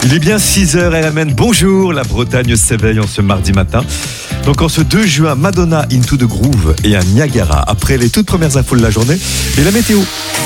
Il est bien 6h RMN. Bonjour, la Bretagne s'éveille en ce mardi matin. Donc en ce 2 juin, Madonna, Into the Groove et un Niagara. Après les toutes premières infos de la journée et la météo.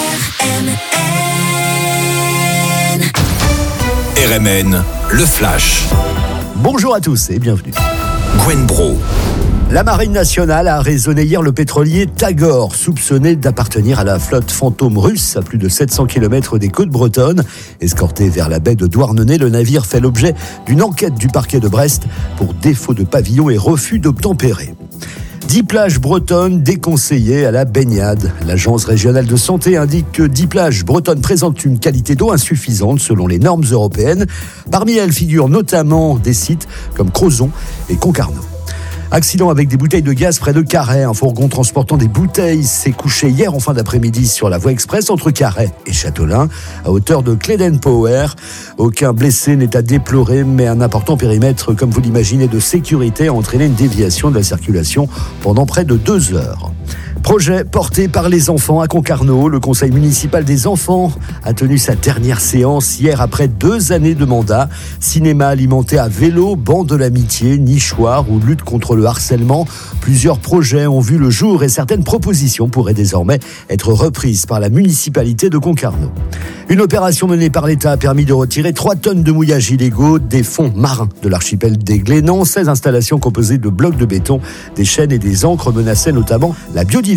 RMN, le flash. Bonjour à tous et bienvenue. Gwen Bro. La Marine nationale a arraisonné hier le pétrolier Tagor, soupçonné d'appartenir à la flotte fantôme russe à plus de 700 km des côtes bretonnes. Escorté vers la baie de Douarnenez, le navire fait l'objet d'une enquête du parquet de Brest pour défaut de pavillon et refus d'obtempérer. 10 plages bretonnes déconseillées à la baignade. L'agence régionale de santé indique que 10 plages bretonnes présentent une qualité d'eau insuffisante selon les normes européennes. Parmi elles figurent notamment des sites comme Crozon et Concarneau. Accident avec des bouteilles de gaz près de Carhaix. Un fourgon transportant des bouteilles s'est couché hier en fin d'après-midi sur la voie express entre Carhaix et Châtelain, à hauteur de Cledenpower. Aucun blessé n'est à déplorer, mais un important périmètre, comme vous l'imaginez, de sécurité a entraîné une déviation de la circulation pendant près de 2 heures. Projet porté par les enfants à Concarneau. Le conseil municipal des enfants a tenu sa dernière séance hier après 2 années de mandat. Cinéma alimenté à vélo, banc de l'amitié, nichoir ou lutte contre le harcèlement. Plusieurs projets ont vu le jour et certaines propositions pourraient désormais être reprises par la municipalité de Concarneau. Une opération menée par l'État a permis de retirer 3 tonnes de mouillages illégaux des fonds marins de l'archipel des Glénans. 16 installations composées de blocs de béton, des chaînes et des ancres menaçaient notamment la biodiversité.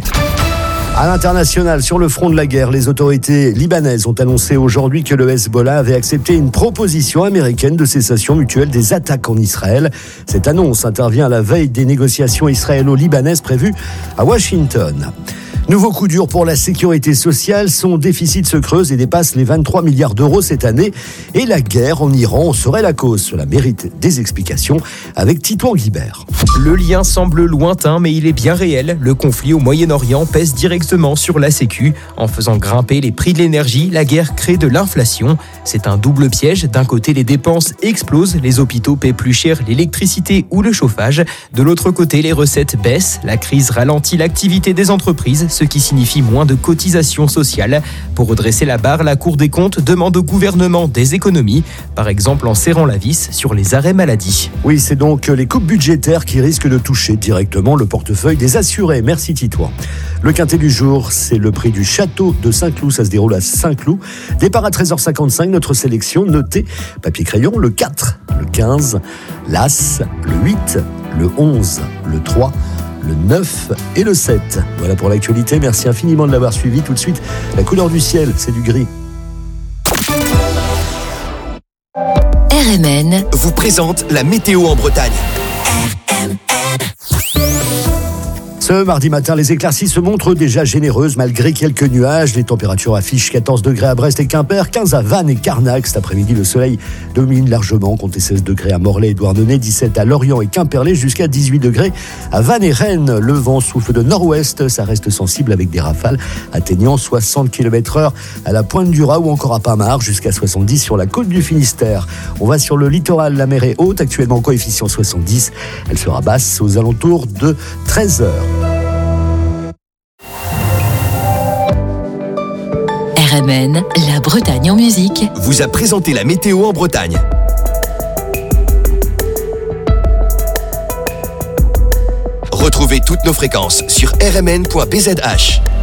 À l'international, sur le front de la guerre, les autorités libanaises ont annoncé aujourd'hui que le Hezbollah avait accepté une proposition américaine de cessation mutuelle des attaques en Israël. Cette annonce intervient à la veille des négociations israélo-libanaises prévues à Washington. Nouveau coup dur pour la sécurité sociale, son déficit se creuse et dépasse les 23 milliards d'euros cette année. Et la guerre en Iran en serait la cause. Cela mérite des explications avec Titouan Guibert. Le lien semble lointain, mais il est bien réel. Le conflit au Moyen-Orient pèse directement sur la Sécu. En faisant grimper les prix de l'énergie, la guerre crée de l'inflation. C'est un double piège. D'un côté, les dépenses explosent. Les hôpitaux paient plus cher l'électricité ou le chauffage. De l'autre côté, les recettes baissent. La crise ralentit l'activité des entreprises, ce qui signifie moins de cotisations sociales. Pour redresser la barre, la Cour des comptes demande au gouvernement des économies, par exemple en serrant la vis sur les arrêts maladie. Oui, c'est donc les coupes budgétaires qui risquent de toucher directement le portefeuille des assurés. Merci Titouan. Le quintet du jour, c'est le prix du château de Saint-Cloud. Ça se déroule à Saint-Cloud. Départ à 13h55, notre sélection notée, papier-crayon, le 4, le 15, l'As, le 8, le 11, le 3, le 9 et le 7. Voilà pour l'actualité. Merci infiniment de l'avoir suivi. Tout de suite, la couleur du ciel, c'est du gris. RMN vous présente la météo en Bretagne. Ce mardi matin, les éclaircies se montrent déjà généreuses malgré quelques nuages. Les températures affichent 14 degrés à Brest et Quimper, 15 à Vannes et Carnac. Cet après-midi, le soleil domine largement. Comptez 16 degrés à Morlaix et Douarnenez, 17 à Lorient et Quimperlé, jusqu'à 18 degrés à Vannes et Rennes. Le vent souffle de nord-ouest. Ça reste sensible avec des rafales atteignant 60 km/h à la Pointe du Raz ou encore à Pamar, jusqu'à 70 sur la côte du Finistère. On va sur le littoral. La mer est haute, actuellement coefficient 70. Elle sera basse aux alentours de 13 heures. RMN, la Bretagne en musique, vous a présenté la météo en Bretagne. Retrouvez toutes nos fréquences sur rmn.bzh.